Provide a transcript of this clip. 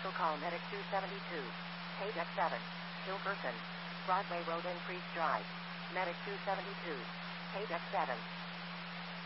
vehicle, call Medic 272. Page X7. Kill person. Broadway Road, Increase Drive. Medic 272. Page X7.